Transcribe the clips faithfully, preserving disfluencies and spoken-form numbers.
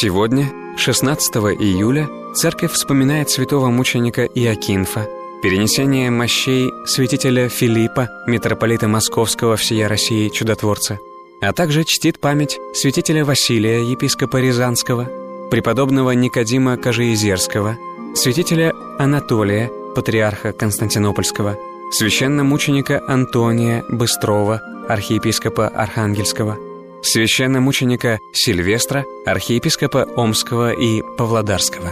Сегодня, шестнадцатого июля, церковь вспоминает святого мученика Иокинфа, перенесение мощей святителя Филиппа, митрополита Московского всея России чудотворца, а также чтит память святителя Василия, епископа Рязанского, преподобного Никодима Кожеизерского, святителя Анатолия, патриарха Константинопольского, священномученика Антония Быстрова, архиепископа Архангельского, священномученика Сильвестра, архиепископа Омского и Павлодарского.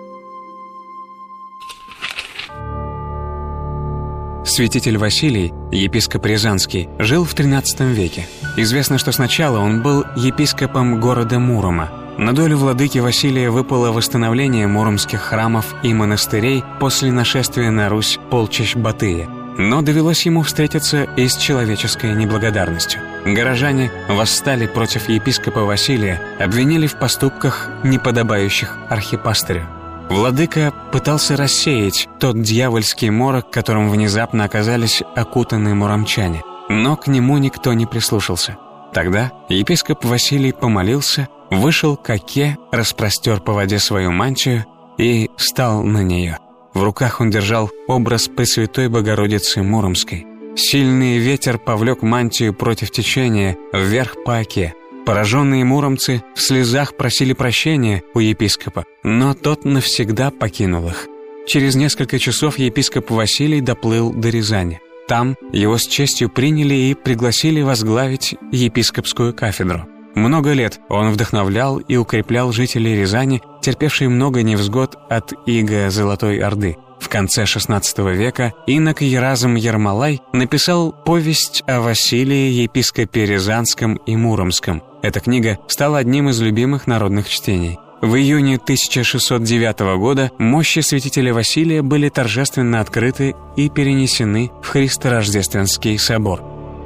Святитель Василий, епископ Рязанский, жил в тринадцатом веке. Известно, что сначала он был епископом города Мурома. На долю владыки Василия выпало восстановление муромских храмов и монастырей после нашествия на Русь полчищ Батыя. Но довелось ему встретиться и с человеческой неблагодарностью. Горожане восстали против епископа Василия, обвинили в поступках, неподобающих архипастырю. Владыка пытался рассеять тот дьявольский морок, которым внезапно оказались окутаны муромчане, но к нему никто не прислушался. Тогда епископ Василий помолился, вышел к оке, распростер по воде свою мантию и стал на нее. В руках он держал образ Пресвятой Богородицы Муромской. Сильный ветер повлек мантию против течения вверх по оке. Пораженные муромцы в слезах просили прощения у епископа, но тот навсегда покинул их. Через несколько часов епископ Василий доплыл до Рязани. Там его с честью приняли и пригласили возглавить епископскую кафедру. Много лет он вдохновлял и укреплял жителей Рязани, терпевшие много невзгод от ига Золотой Орды. В конце шестнадцатого века инок Еразм Ермолай написал повесть о Василии, епископе Рязанском и Муромском. Эта книга стала одним из любимых народных чтений. В июне тысяча шестьсот девятого года мощи святителя Василия были торжественно открыты и перенесены в Христорождественский собор.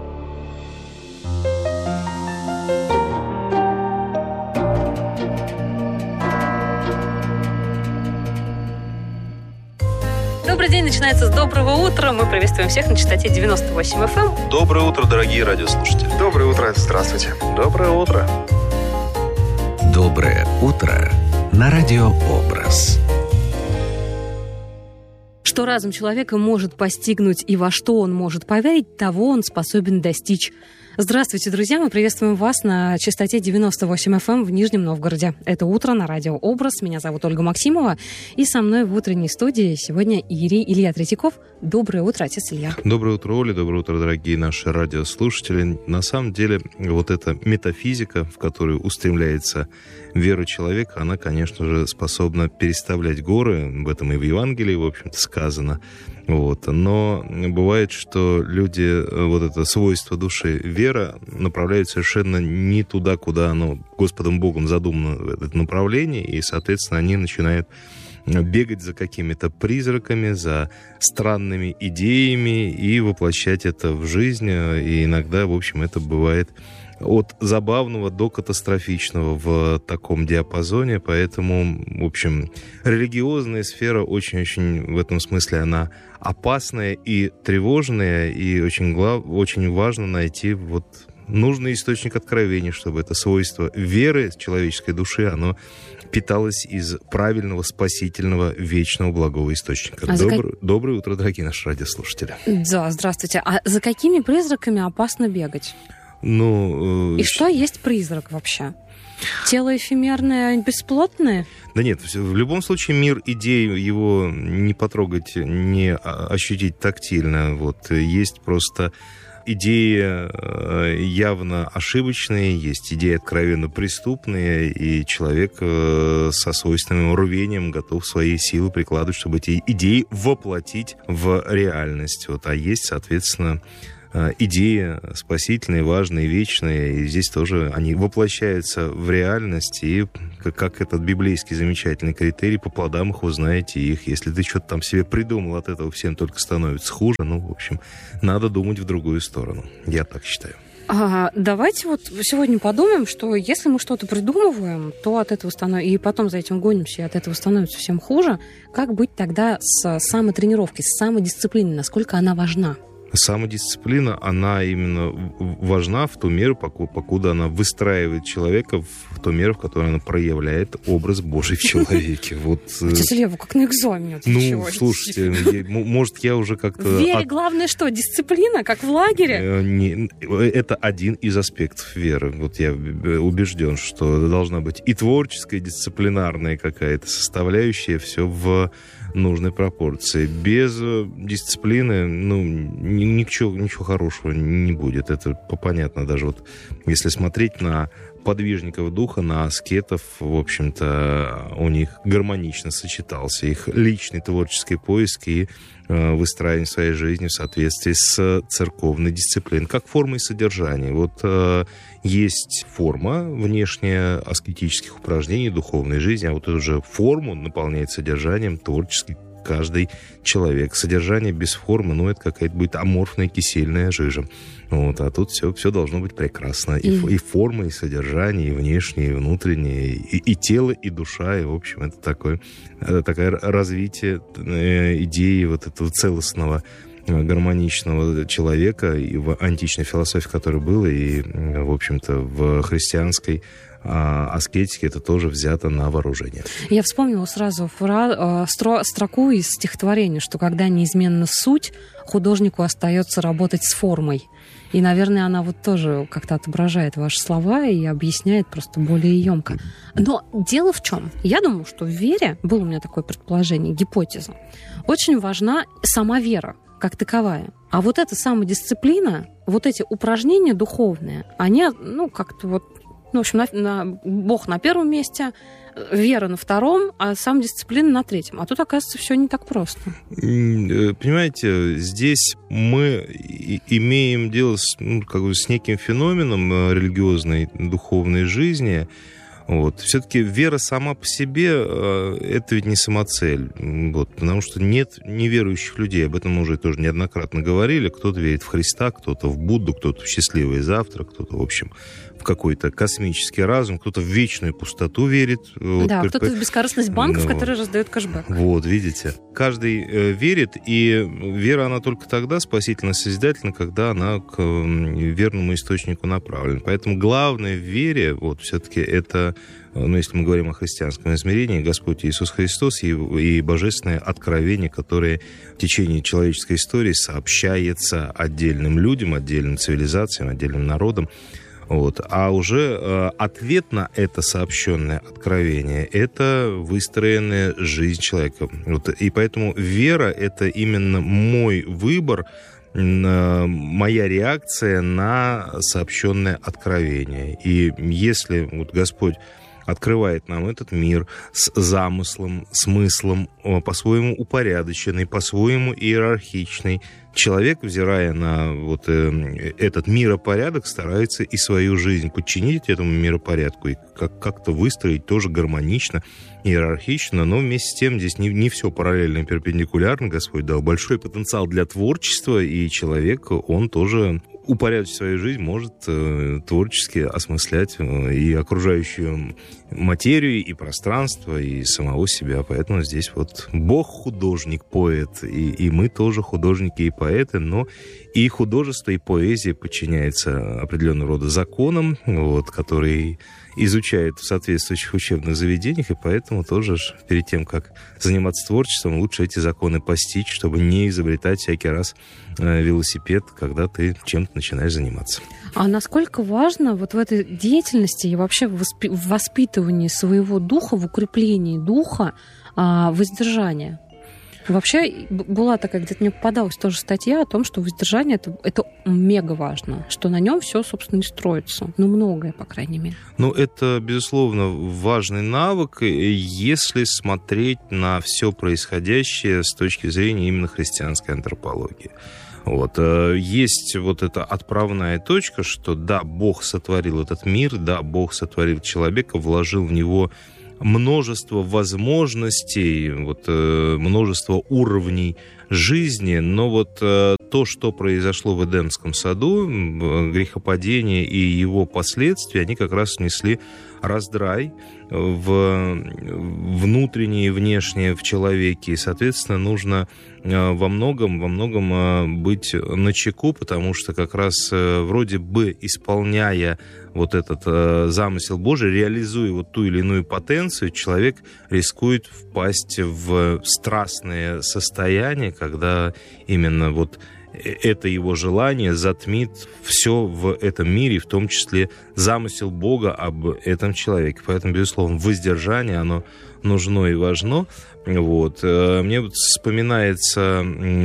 Добрый день начинается с доброго утра. Мы приветствуем всех на частоте девяносто восемь эф эм. Доброе утро, дорогие радиослушатели. Доброе утро, здравствуйте. Доброе утро. Доброе утро на Радио Образ. Что разум человека может постигнуть и во что он может поверить, того он способен достичь. Здравствуйте, друзья! Мы приветствуем вас на частоте девяносто восемь эф эм в Нижнем Новгороде. Это утро на Радио Образ. Меня зовут Ольга Максимова. И со мной в утренней студии сегодня Иерей Илья Третьяков. Доброе утро, отец Илья. Доброе утро, Оля. Доброе утро, дорогие наши радиослушатели. На самом деле, вот эта метафизика, в которую устремляется вера человека, она, конечно же, способна переставлять горы. Об этом и в Евангелии, в общем-то, сказано. Вот. Но бывает, что люди, вот это свойство души, вера, направляют совершенно не туда, куда оно Господом Богом задумано, это направление, и, соответственно, они начинают бегать за какими-то призраками, за странными идеями и воплощать это в жизнь. И иногда, в общем, это бывает от забавного до катастрофичного в таком диапазоне. Поэтому, в общем, религиозная сфера очень-очень в этом смысле она опасная и тревожная, и очень, глав... очень важно найти вот нужный источник откровения, чтобы это свойство веры человеческой души, оно питалось из правильного, спасительного, вечного, благого источника. А Добр... как... Доброе утро, дорогие наши радиослушатели. Да, здравствуйте. А за какими призраками опасно бегать? Ну, и э... что есть призрак вообще? Тело эфемерное, бесплотное? Да нет, в любом случае мир идей, его не потрогать, не ощутить тактильно. Вот. Есть просто идеи явно ошибочные, есть идеи откровенно преступные, и человек со свойственным рвением готов свои силы прикладывать, чтобы эти идеи воплотить в реальность. Вот. А есть, соответственно, идеи спасительные, важные, вечные, и здесь тоже они воплощаются в реальность, и как этот библейский замечательный критерий, по плодам их узнаете их. Если ты что-то там себе придумал, от этого всем только становится хуже. Ну, в общем, надо думать в другую сторону. Я так считаю. А, давайте вот сегодня подумаем, что если мы что-то придумываем, то от этого становится, и потом за этим гонимся, и от этого становится всем хуже. Как быть тогда с самотренировкой, с самодисциплиной? Насколько она важна? Самодисциплина, она именно важна в ту меру, покуда она выстраивает человека в ту меру, в которой она проявляет образ Божий в человеке. Вот. Тетя Лева, как на экзамене. Ну, слушайте, может, я уже как-то... В вере главное что, дисциплина, как в лагере? Это один из аспектов веры. Вот я убежден, что должна быть и творческая, и дисциплинарная какая-то составляющая, все в нужной пропорции. Без дисциплины, ну, ничего, ничего хорошего не будет. Это понятно. Даже вот если смотреть на подвижников духа, на аскетов, в общем-то, у них гармонично сочетался их личный творческий поиск и э, выстраивание своей жизни в соответствии с церковной дисциплиной, как формой содержания. Вот э, есть форма внешняя аскетических упражнений, духовной жизни, а вот эту же форму наполняет содержанием творческий каждый человек. Содержание без формы, ну, это какая-то будет аморфная кисельная жижа. Вот, а тут все, все должно быть прекрасно. И, и, и форма, и содержание, и внешнее, и внутреннее, и, и тело, и душа. И, в общем, это такое, это такое развитие идеи вот этого целостного, гармоничного человека и в античной философии, которая была, и, в общем-то, в христианской аскетики, это тоже взято на вооружение. Я вспомнила сразу фра... строку из стихотворения, что когда неизменна суть, художнику остается работать с формой. И, наверное, она вот тоже как-то отображает ваши слова и объясняет просто более емко. Но дело в чем? Я думаю, что в вере, было у меня такое предположение, гипотеза, очень важна сама вера как таковая. А вот эта самодисциплина, вот эти упражнения духовные, они, ну, как-то вот Ну, в общем, на, на, Бог на первом месте, вера на втором, а самодисциплина на третьем. А тут, оказывается, все не так просто. Понимаете, здесь мы имеем дело с, ну, как бы с неким феноменом религиозной, духовной жизни. Вот. Все-таки вера сама по себе — это ведь не самоцель. Вот. Потому что нет неверующих людей. Об этом мы уже тоже неоднократно говорили. Кто-то верит в Христа, кто-то в Будду, кто-то в счастливый завтра, кто-то, в общем, в какой-то космический разум, кто-то в вечную пустоту верит. Вот, да, кто-то в бескорыстность банков, ну, которые раздают кэшбэк. Вот, видите. Каждый э, верит, и вера, она только тогда спасительно-созидательна, когда она к э, верному источнику направлена. Поэтому главное в вере, вот, все-таки это, ну, если мы говорим о христианском измерении, Господь Иисус Христос и, и божественное откровение, которое в течение человеческой истории сообщается отдельным людям, отдельным цивилизациям, отдельным народам. Вот. А уже э, ответ на это сообщенное откровение — это выстроенная жизнь человека. Вот. И поэтому вера — это именно мой выбор, э, моя реакция на сообщенное откровение. И если вот Господь открывает нам этот мир с замыслом, смыслом, по-своему упорядоченный, по-своему иерархичный, человек, взирая на вот э, этот миропорядок, старается и свою жизнь подчинить этому миропорядку и как- как-то выстроить тоже гармонично, иерархично, но вместе с тем здесь не, не все параллельно и перпендикулярно. Господь дал большой потенциал для творчества, и человек, он тоже, упорядочить свою жизнь, может э, творчески осмыслять э, и окружающую материю, и пространство, и самого себя. Поэтому здесь вот Бог художник, поэт, и, и мы тоже художники и поэты, но и художество, и поэзия подчиняется определенного рода законам, вот, которые изучают в соответствующих учебных заведениях, и поэтому тоже перед тем, как заниматься творчеством, лучше эти законы постичь, чтобы не изобретать всякий раз велосипед, когда ты чем-то начинаешь заниматься. А насколько важно вот в этой деятельности и вообще в, воспи- в воспитывании своего духа, в укреплении духа, а, воздержание? Вообще была такая, где-то мне попадалась тоже статья о том, что воздержание это, это мега важно, что на нем все, собственно, и строится. Ну, многое, по крайней мере. Ну, это, безусловно, важный навык, если смотреть на все происходящее с точки зрения именно христианской антропологии. Вот. Есть вот эта отправная точка, что да, Бог сотворил этот мир, да, Бог сотворил человека, вложил в него множество возможностей, вот, множество уровней жизни, но вот э, то, что произошло в Эдемском саду, грехопадение и его последствия, они как раз внесли раздрай в внутреннее и внешнее в человеке. И, соответственно, нужно во многом, во многом быть начеку, потому что как раз вроде бы исполняя вот этот замысел Божий, реализуя вот ту или иную потенцию, человек рискует впасть в страстное состояние, когда именно вот это его желание затмит все в этом мире, в том числе замысел Бога об этом человеке. Поэтому, безусловно, воздержание, оно нужно и важно. Вот. Мне вот вспоминается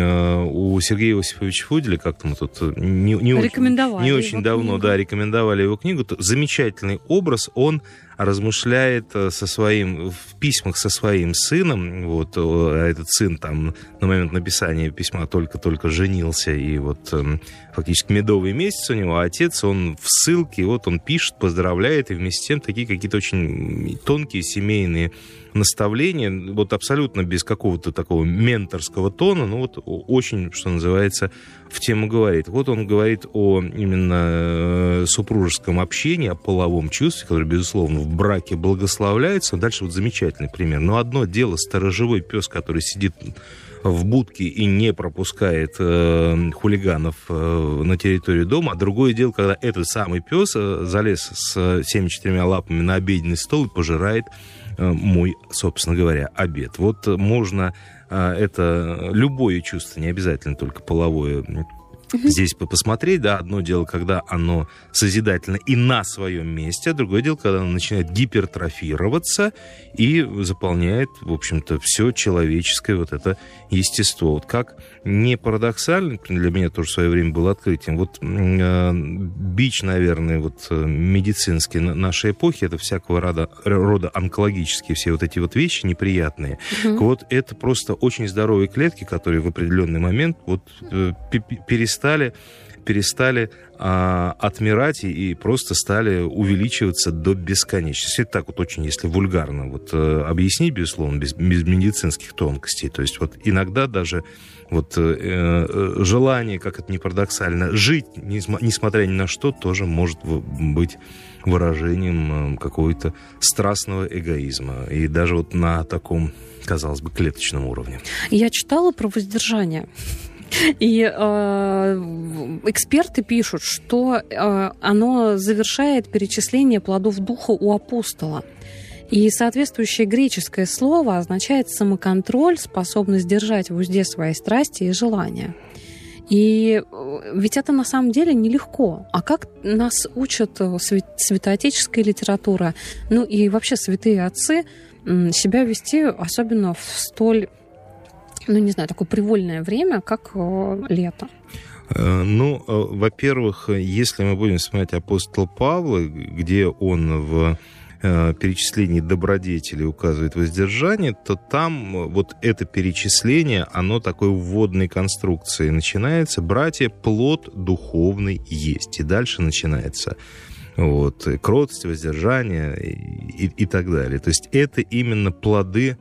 у Сергея Иосифовича Фуделя, как-то мы тут не, не, очень, не очень давно да, рекомендовали его книгу. Замечательный образ, он размышляет со своим, в письмах со своим сыном. Вот, а этот сын там на момент написания письма только-только женился, и вот фактически медовый месяц у него, а отец, он в ссылке, и вот он пишет, поздравляет, и вместе с тем такие какие-то очень тонкие семейные наставления, вот абсолютно без какого-то такого менторского тона, ну вот очень, что называется, в тему говорит. Вот он говорит о именно супружеском общении, о половом чувстве, которое, безусловно, в браке благословляется. Дальше вот замечательный пример. Но одно дело сторожевой пес, который сидит в будке и не пропускает э, хулиганов э, на территорию дома, а другое дело, когда этот самый пес э, залез с всеми четырьмя лапами на обеденный стол и пожирает э, мой, собственно говоря, обед. Вот можно э, это любое чувство, не обязательно только половое, здесь посмотреть, да, одно дело, когда оно созидательно и на своем месте, а другое дело, когда оно начинает гипертрофироваться и заполняет, в общем-то, все человеческое вот это естество. Вот как не парадоксально, для меня тоже в свое время было открытием, вот э, бич, наверное, вот медицинский нашей эпохи, это всякого рода, рода онкологические все вот эти вот вещи неприятные. Mm-hmm. Вот это просто очень здоровые клетки, которые в определенный момент вот э, перестали Перестали, перестали а, отмирать и, и просто стали увеличиваться до бесконечности. Это так вот очень, если вульгарно вот, а, объяснить, безусловно, без, без медицинских тонкостей. То есть вот иногда даже вот, э, желание, как это ни парадоксально, жить, несмотря ни на что, тоже может быть выражением какого-то страстного эгоизма. И даже вот на таком, казалось бы, клеточном уровне. Я читала про воздержание. И э, эксперты пишут, что э, оно завершает перечисление плодов духа у апостола. И соответствующее греческое слово означает самоконтроль, способность держать в узде свои страсти и желания. И ведь это на самом деле нелегко. А как нас учат святоотеческая литература, ну и вообще святые отцы себя вести, особенно в столь, ну, не знаю, такое привольное время, как э, лето? Ну, во-первых, если мы будем вспоминать апостола Павла, где он в э, перечислении добродетелей указывает воздержание, то там вот это перечисление, оно такой вводной конструкции начинается. «Братья, плод духовный есть». И дальше начинается вот, кротость, воздержание и, и, и так далее. То есть это именно плоды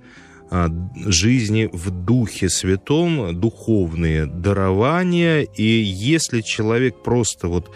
жизни в Духе Святом, духовные дарования. И если человек просто вот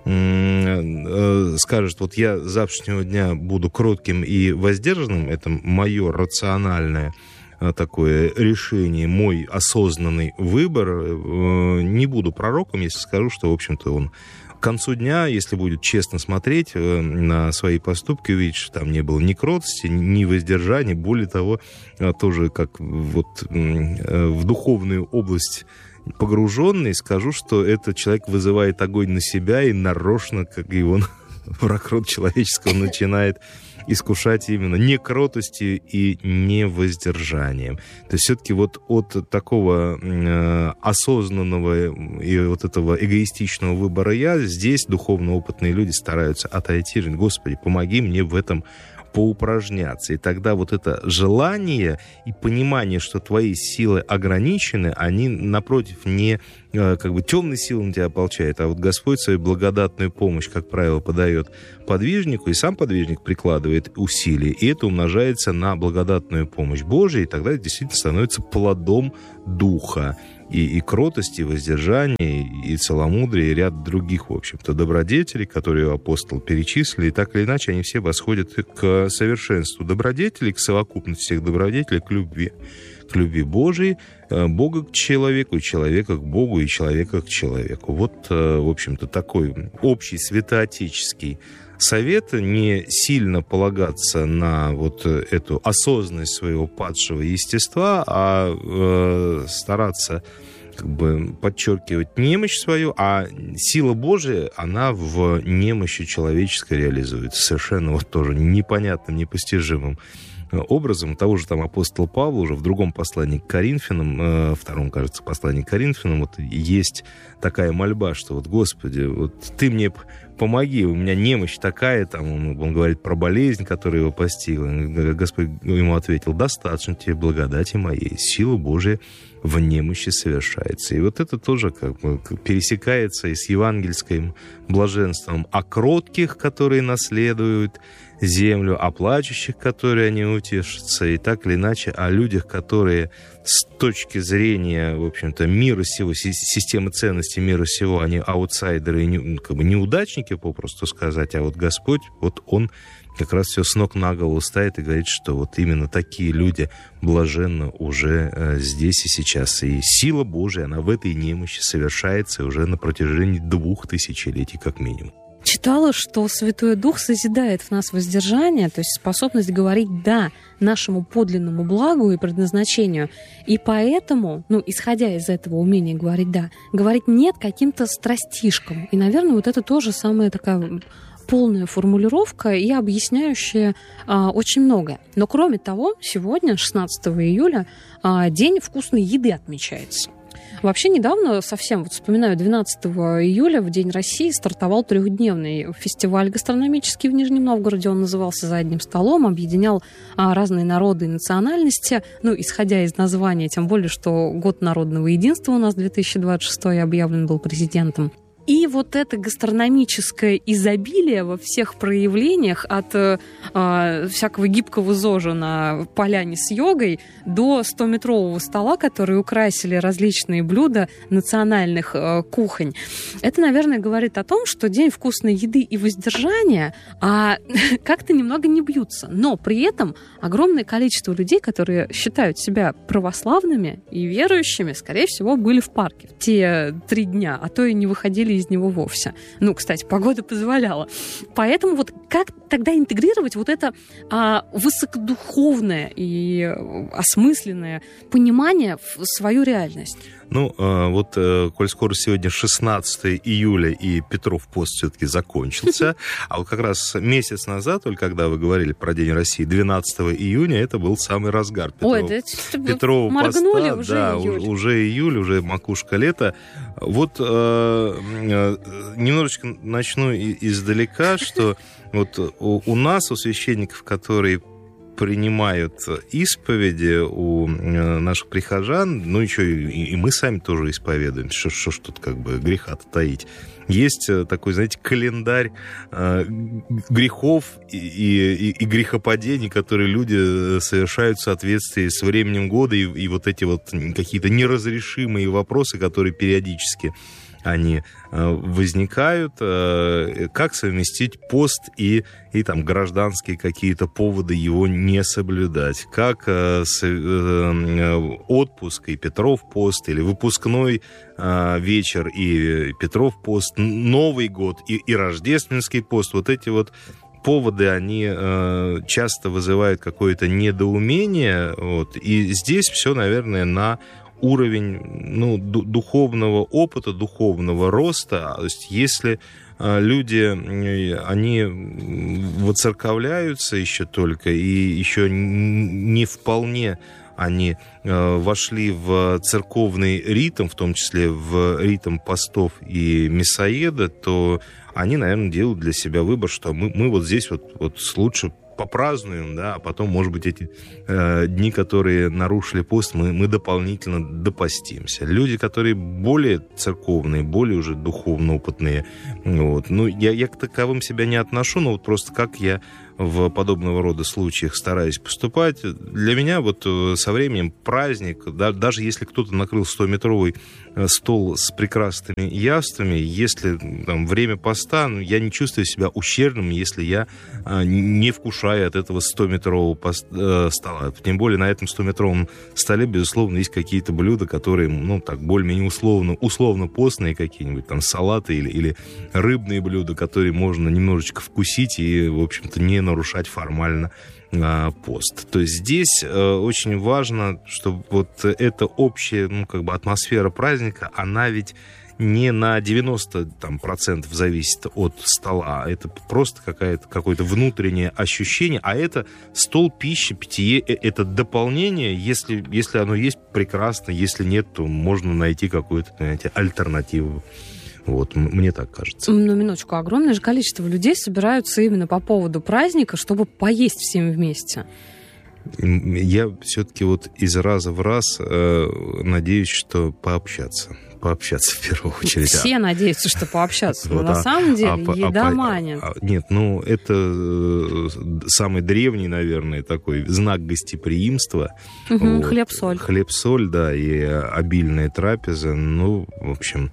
скажет, вот я с завтрашнего дня буду кротким и воздержанным, это мое рациональное такое решение, мой осознанный выбор, не буду пророком, если скажу, что, в общем-то, он к концу дня, если будет честно смотреть на свои поступки, увидеть, что там не было ни кротости, ни воздержания, более того, тоже как вот в духовную область погруженный, скажу, что этот человек вызывает огонь на себя и нарочно, как и он, враг рода человеческого, начинает искушать именно не кротостью и не воздержанием. То есть все-таки вот от такого э, осознанного и вот этого эгоистичного выбора «я» здесь духовно опытные люди стараются отойти, говорят: «Господи, помоги мне в этом поупражняться». И тогда вот это желание и понимание, что твои силы ограничены, они, напротив, не как бы темные силы на тебя ополчают, а вот Господь свою благодатную помощь, как правило, подает подвижнику, и сам подвижник прикладывает усилия, и это умножается на благодатную помощь Божию, и тогда это действительно становится плодом Духа. И, и кротости, и воздержание, и целомудрие, и ряд других, в общем-то, добродетелей, которые апостол перечислили, и так или иначе они все восходят к совершенству добродетелей, к совокупности всех добродетелей, к любви. К любви Божией, Бога к человеку, человека к Богу и человека к человеку. Вот, в общем-то, такой общий святоотеческий совет: не сильно полагаться на вот эту осознанность своего падшего естества, а э, стараться как бы подчеркивать немощь свою, а сила Божия, она в немощи человеческой реализуется совершенно вот тоже непонятным, непостижимым образом. Того же там апостол Павла уже в другом послании к Коринфянам, втором, кажется, послании к Коринфянам, вот есть такая мольба, что вот, Господи, вот Ты мне помоги, у меня немощь такая, там, он, он говорит про болезнь, которая его постигла. Господь ему ответил: достаточно тебе благодати моей, сила Божия в немощи совершается. И вот это тоже как бы пересекается и с евангельским блаженством о кротких, которые наследуют землю, о плачущих, которые они утешатся, и так или иначе о людях, которые с точки зрения, в общем-то, мира сего, системы ценностей мира сего, они аутсайдеры и не, как бы неудачники, попросту сказать, а вот Господь, вот Он как раз все с ног на голову ставит и говорит, что вот именно такие люди блаженно уже э, здесь и сейчас. И сила Божия, она в этой немощи совершается уже на протяжении двух тысячелетий как минимум. Читала, что Святой Дух созидает в нас воздержание, то есть способность говорить «да» нашему подлинному благу и предназначению. И поэтому, ну, исходя из этого умения говорить «да», говорить «нет» каким-то страстишкам. И, наверное, вот это тоже самая такая полная формулировка и объясняющая а, очень многое. Но, кроме того, сегодня, шестнадцатого июля, а, День вкусной еды отмечается. Вообще недавно, совсем вот вспоминаю, двенадцатого июля, в День России, стартовал трехдневный фестиваль гастрономический в Нижнем Новгороде. Он назывался «За одним столом», объединял а, разные народы и национальности. Ну, исходя из названия, тем более, что год народного единства у нас две тысячи двадцать шестой объявлен был президентом. И вот это гастрономическое изобилие во всех проявлениях, от э, всякого гибкого зожа на поляне с йогой до стометрового стола, которые украсили различные блюда национальных э, кухонь. Это, наверное, говорит о том, что День вкусной еды и воздержания а, как-то немного не бьются. Но при этом огромное количество людей, которые считают себя православными и верующими, скорее всего, были в парке в те три дня, а то и не выходили из него вовсе. Ну, кстати, погода позволяла. Поэтому вот как тогда интегрировать вот это а, высокодуховное и осмысленное понимание в свою реальность? Ну, вот, коль скоро сегодня шестнадцатого июля, и Петров пост все-таки закончился, а вот как раз месяц назад, только когда вы говорили про День России, двенадцатого июня, это был самый разгар Петрова, Ой, да Петрова моргнули, поста. уже Да, июль. уже июль, уже макушка лета. Вот э, немножечко начну издалека, что вот у, у нас, у священников, которые принимают исповеди у наших прихожан, ну, еще и, и мы сами тоже исповедуем, что, что ж тут как бы греха-то таить. Есть такой, знаете, календарь э, грехов и, и, и грехопадений, которые люди совершают в соответствии с временем года, и, и вот эти вот какие-то неразрешимые вопросы, которые периодически они возникают, как совместить пост и, и там гражданские какие-то поводы его не соблюдать, как отпуск и Петров пост, или выпускной вечер и Петров пост, Новый год и, и рождественский пост, вот эти вот поводы, они э, часто вызывают какое-то недоумение, вот, и здесь все, наверное, на уровень, ну, духовного опыта, духовного роста. То есть если э, люди, они воцерковляются еще только, и еще не вполне они э, вошли в церковный ритм, в том числе в ритм постов и мясоеда, то они, наверное, делают для себя выбор, что мы, мы вот здесь вот, вот лучше попразднуем, да, а потом, может быть, эти э, дни, которые нарушили пост, мы, мы дополнительно допостимся. Люди, которые более церковные, более уже духовно опытные, вот, ну, я, я к таковым себя не отношу, но вот просто как я в подобного рода случаях стараюсь поступать. Для меня вот со временем праздник, да, даже если кто-то накрыл стометровый стол с прекрасными яствами, если там, время поста, ну, я не чувствую себя ущербным, если я а, не вкушаю от этого стометрового пост, э, стола. Тем более на этом стометровом столе, безусловно, есть какие-то блюда, которые, ну, так, более-менее условно, условно постные какие-нибудь, там, салаты или, или рыбные блюда, которые можно немножечко вкусить и, в общем-то, не нарушать формально а, пост. То есть здесь а, очень важно, чтобы вот эта общая, ну, как бы атмосфера праздника, она ведь не на девяносто там, процентов зависит от стола, а это просто какая-то, какое-то внутреннее ощущение, а это стол, пища, питье, это дополнение, если, если оно есть, прекрасно, если нет, то можно найти какую-то, понимаете, альтернативу. Вот, мне так кажется. Ну, минуточку, огромное же количество людей собираются именно по поводу праздника, чтобы поесть всем вместе. Я все-таки вот из раза в раз э, надеюсь, что пообщаться. Пообщаться в первую очередь. Все надеются, что пообщаться, но на самом деле еда манит. Нет, ну это самый древний, наверное, такой знак гостеприимства. Хлеб-соль. Хлеб-соль, да, и обильная трапеза. Ну, в общем...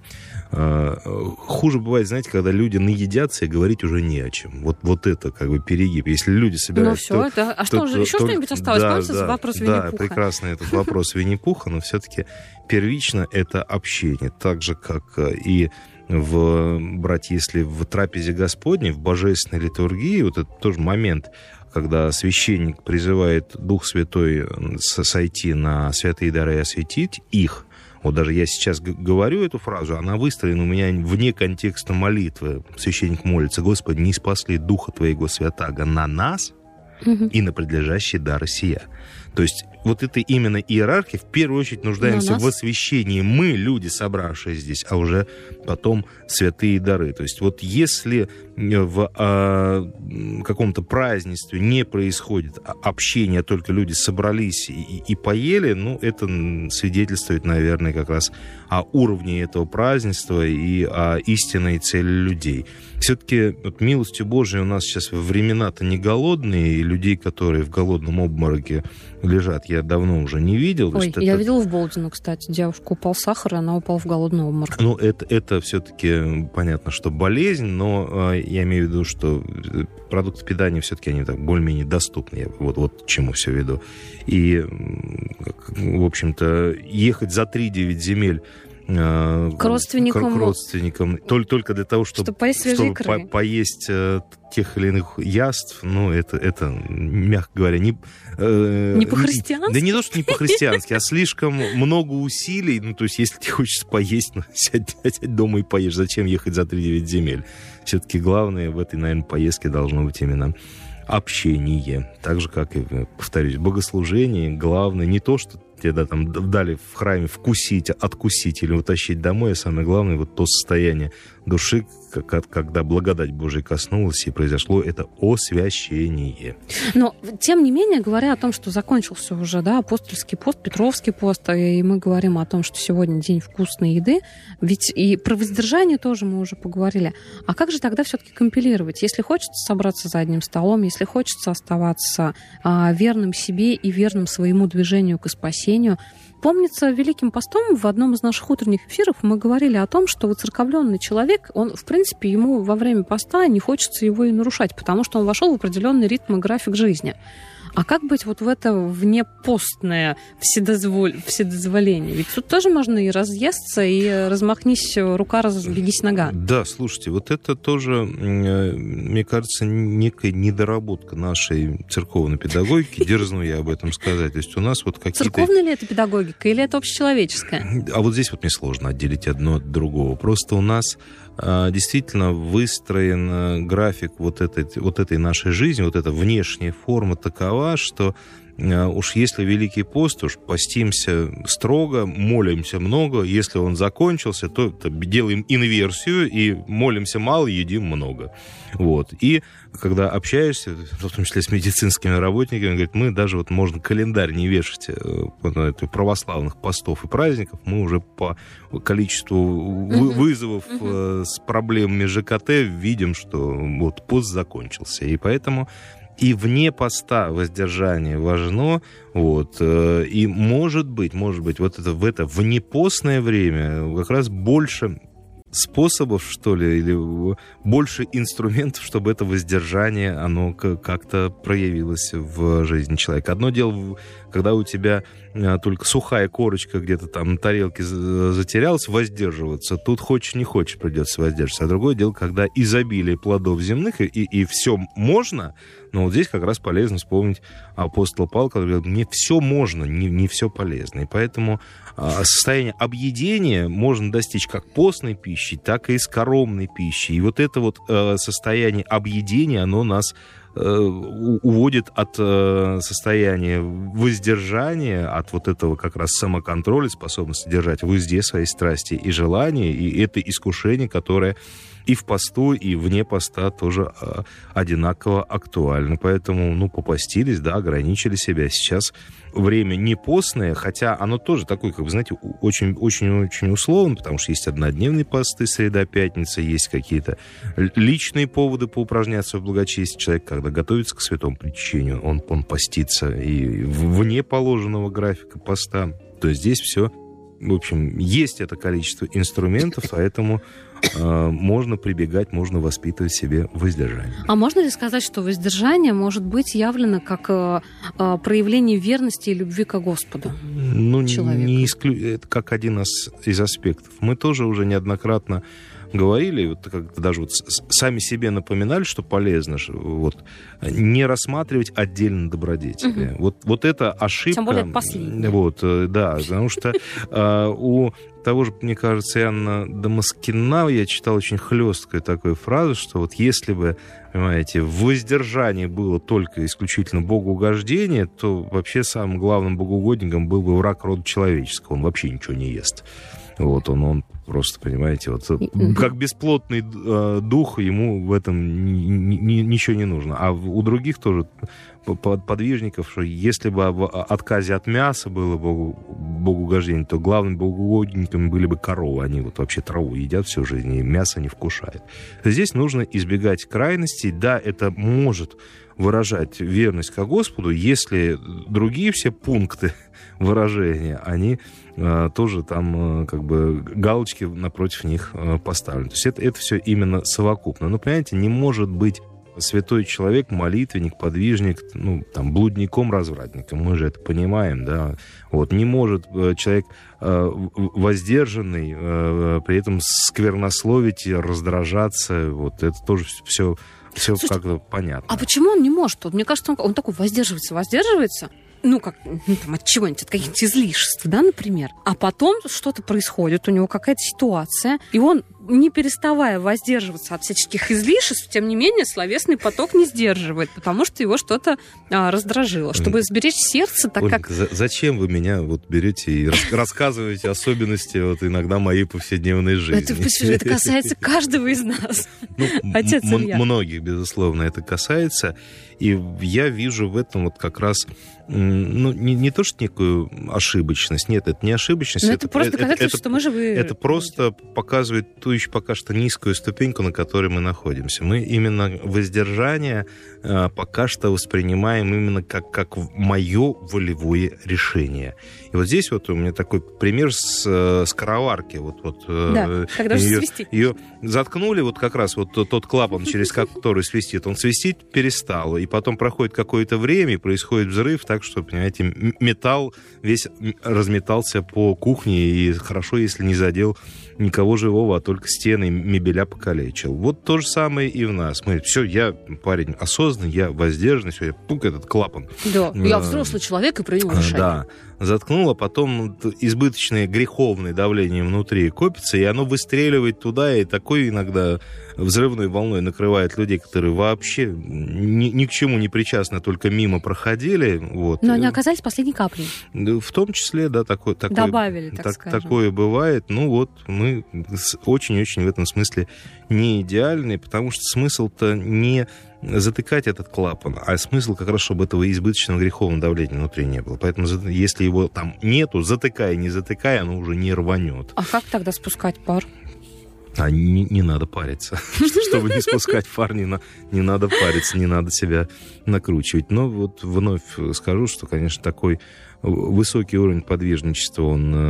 Хуже бывает, знаете, когда люди наедятся и говорить уже не о чем. Вот, вот это как бы перегиб. Если люди собираются... Ну все, то, это... а что, то, еще то, что-нибудь осталось? Да, Помните да, вопрос да, Винни-Пуха? Да, прекрасный этот вопрос Винни-Пуха, но все-таки первично это общение. Так же, как и в, брать, если в трапезе Господней, в божественной литургии, вот это тоже момент, когда священник призывает Дух Святой сойти на святые дары и осветить их. Вот даже я сейчас говорю эту фразу, она выстроена у меня вне контекста молитвы. Священник молится: «Господи, не спасли Духа Твоего Святаго на нас угу. и на предлежащие дары сия». То есть вот эта именно иерархия, в первую очередь нуждаемся в освящении. Мы, люди, собравшие здесь, а уже потом святые дары. То есть вот если в а, каком-то празднестве не происходит общение, только люди собрались и, и поели, ну, это свидетельствует, наверное, как раз о уровне этого празднества и о истинной цели людей. Все-таки вот, милостью Божией у нас сейчас времена-то не голодные, и людей, которые в голодном обмороке лежат, я давно уже не видел. Ой, есть, я это... видела в Болдино, кстати, девушка упал сахар, и она упала в голодный обморок. Ну, это, это все-таки понятно, что болезнь, но э, я имею в виду, что продукты питания все-таки они так более-менее доступны. Я вот, вот к чему все веду. И, в общем-то, ехать за три-девять земель к родственникам, к родственникам только, только для того, чтобы, чтобы поесть, чтобы по поесть э, тех или иных яств, ну, это, это мягко говоря, не... Э, не по-христиански? Да не то, что не по-христиански, а слишком много усилий. Ну, то есть, если тебе хочется поесть, ну, сядь, сядь дома и поешь. Зачем ехать за три-девять земель? Все-таки главное в этой, наверное, поездке должно быть именно общение. Так же, как и, повторюсь, богослужение. Главное не то, что тебе да, там дали в храме вкусить, откусить или утащить домой, а самое главное, вот то состояние души, как, когда благодать Божия коснулась и произошло это освящение. Но, тем не менее, говоря о том, что закончился уже, да, апостольский пост, Петровский пост, и мы говорим о том, что сегодня день вкусной еды, ведь и про воздержание тоже мы уже поговорили. А как же тогда все-таки компилировать? Если хочется собраться за одним столом, если хочется оставаться а, верным себе и верным своему движению к спасению. Помнится, Великим постом в одном из наших утренних эфиров мы говорили о том, что выцерковленный человек, он, в принципе, ему во время поста не хочется его и нарушать, потому что он вошел в определенный ритм и график жизни. А как быть вот в это внепостное вседозволь... вседозволение? Ведь тут тоже можно и разъесться, и размахнись рука, разбегись нога. Да, слушайте, вот это тоже, мне кажется, некая недоработка нашей церковной педагогики. Дерзну я об этом сказать. То есть у нас вот какие-то... Церковная ли это педагогика или это общечеловеческая? А вот здесь вот мне сложно отделить одно от другого. Просто у нас действительно выстроен график вот этой, вот этой нашей жизни, вот эта внешняя форма такова, слова, что уж если Великий пост, уж постимся строго, молимся много. Если он закончился, то делаем инверсию и молимся мало, едим много. Вот. И когда общаешься, в том числе с медицинскими работниками, говорит, мы даже вот можно календарь не вешать православных постов и праздников, мы уже по количеству вы- вызовов uh-huh. с проблемами ЖКТ видим, что вот пост закончился. И поэтому и вне поста воздержание важно, вот, и может быть, может быть, вот это, в это внепостное время как раз больше способов, что ли, или больше инструментов, чтобы это воздержание, оно как-то проявилось в жизни человека. Одно дело, когда у тебя только сухая корочка где-то там на тарелке затерялась, воздерживаться. Тут хочешь не хочешь придется воздерживаться. А другое дело, когда изобилие плодов земных, и, и все можно, но вот здесь как раз полезно вспомнить апостола Павла, который говорил, не все можно, не, не все полезно. И поэтому состояние объедения можно достичь как постной пищей, так и скоромной пищей. И вот это вот состояние объедения, оно нас уводит от состояния воздержания, от вот этого как раз самоконтроля, способности держать в узде свои страсти и желания, и это искушение, которое и в посту, и вне поста тоже одинаково актуально. Поэтому, ну, попостились, да, ограничили себя. Сейчас время не постное, хотя оно тоже такое, как вы знаете, очень-очень-очень условно, потому что есть однодневные посты, среда-пятница, есть какие-то личные поводы поупражняться в благочестии. Человек, когда готовится к святому причащению, он, он постится и вне положенного графика поста. То есть здесь все, в общем, есть это количество инструментов, поэтому э, можно прибегать, можно воспитывать в себе воздержание. А можно ли сказать, что воздержание может быть явлено как э, э, проявление верности и любви к Господу? Ну, не исклю... это как один из, из аспектов. Мы тоже уже неоднократно говорили, вот, как даже вот сами себе напоминали, что полезно вот, не рассматривать отдельно добродетели. Угу. Вот, вот это ошибка. Тем более последняя. Вот, да, потому что у того же, мне кажется, Иоанна Дамаскина я читал очень хлесткую такую фразу, что вот если бы, понимаете, в воздержании было только исключительно богоугождение, то вообще самым главным богоугодником был бы враг рода человеческого. Он вообще ничего не ест. Вот он, он просто, понимаете, вот как бесплотный э, дух, ему в этом ни, ни, ничего не нужно. А у других тоже подвижников, что если бы об отказе от мяса было богу, богоугождение, то главным богоугодниками были бы коровы. Они вот вообще траву едят всю жизнь, и мясо не вкушают. Здесь нужно избегать крайностей. Да, это может выражать верность к Господу, если другие все пункты выражения, они э, тоже там э, как бы галочки напротив них э, поставлены. То есть это, это все именно совокупно. Но, понимаете, не может быть святой человек, молитвенник, подвижник, ну, там, блудником, развратником. Мы же это понимаем, да. Вот. Не может человек э, воздержанный э, при этом сквернословить, раздражаться. Вот. Это тоже все... Все как-то понятно. А почему он не может? Вот, мне кажется, он, он такой воздерживается, воздерживается, ну, как, ну, там, от чего-нибудь, от каких-нибудь излишеств, да, например. А потом что-то происходит, у него какая-то ситуация, и он, не переставая воздерживаться от всяческих излишеств, тем не менее, словесный поток не сдерживает, потому что его что-то а, раздражило. Чтобы сберечь сердце, так Ольга, как... За- зачем вы меня вот берете и рас- рассказываете особенности вот иногда моей повседневной жизни? Это, это касается каждого из нас. Ну, Отец м- Илья. Многих, безусловно, это касается. И я вижу в этом вот как раз, ну, не, не то, что некую ошибочность. Нет, это не ошибочность. Но это, это просто доказательство, это, что мы живые. Это просто показывает ту еще пока что низкую ступеньку, на которой мы находимся. Мы именно воздержание а, пока что воспринимаем именно как, как мое волевое решение. И вот здесь вот у меня такой пример с скороварки. Вот, вот, да, когда же свистит. Ее заткнули, вот как раз вот тот, тот клапан, через который свистит, он свистит перестал. И потом проходит какое-то время, и происходит взрыв, так что, понимаете, металл весь разметался по кухне, и хорошо, если не задел никого живого, а только стены, мебеля покалечил. Вот то же самое и в нас. Мы, все, я парень осознанный, я воздержанный, все, я пук этот клапан. Да, я взрослый человек и принял решение. Да, заткнул, а потом избыточное греховное давление внутри копится, и оно выстреливает туда, и такой иногда взрывной волной накрывает людей, которые вообще ни, ни к чему не причастны, только мимо проходили. Вот. Но они оказались последней каплей. В том числе, да, такое, такое, добавили, так, так скажем. Такое бывает. Ну вот, мы очень-очень в этом смысле не идеальны, потому что смысл-то не затыкать этот клапан, а смысл как раз, чтобы этого избыточного греховного давления внутри не было. Поэтому если его там нету, затыкай, не затыкай, оно уже не рванет. А как тогда спускать пар? А не, не надо париться. Чтобы не спускать пар, не, на, не надо париться, не надо себя накручивать. Но вот вновь скажу, что, конечно, такой высокий уровень подвижничества,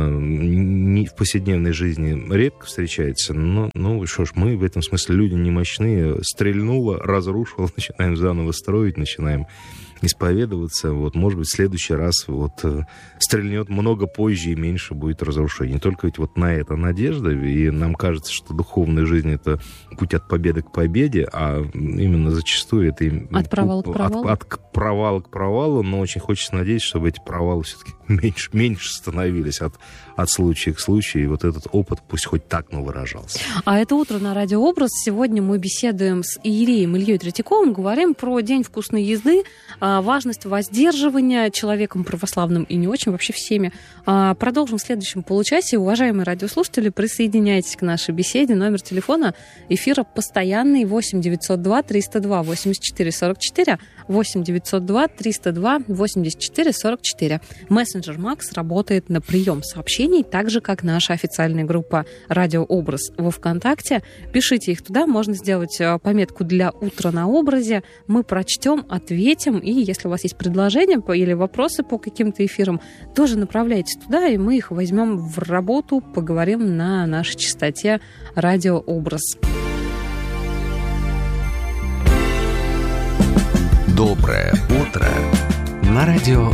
он не в повседневной жизни редко встречается. Но, ну, что ж, мы в этом смысле люди немощные. Стрельнуло, разрушило, начинаем заново строить, начинаем исповедоваться. Вот, может быть, в следующий раз вот, стрельнет много позже и меньше будет разрушений. Только ведь вот на это надежда, и нам кажется, что духовная жизнь — это путь от победы к победе, а именно зачастую это... От провала к провалу? От, от провала к провалу, но очень хочется надеяться, чтобы эти провалы все-таки меньше, меньше становились от, от случая к случаю, и вот этот опыт пусть хоть так, но выражался. А это «Утро на радио Образ». Сегодня мы беседуем с иереем Ильей Третьяковым, говорим про День вкусной езды, важность воздерживания человеком православным и не очень, вообще всеми. Продолжим в следующем получасе. Уважаемые радиослушатели, присоединяйтесь к нашей беседе. Номер телефона эфира постоянный восемь девятьсот два триста два восемьдесят четыре сорок четыре, восемь девятьсот два триста два восемьдесят четыре сорок четыре. Мессенджер Макс работает на прием сообщений, так же, как наша официальная группа «Радио Образ» во ВКонтакте. Пишите их туда, можно сделать пометку для «Утра на образе». Мы прочтем, ответим, и если у вас есть предложения или вопросы по каким-то эфирам, тоже направляйте туда, и мы их возьмем в работу, поговорим на нашей частоте «Радио Образ». Доброе утро на радио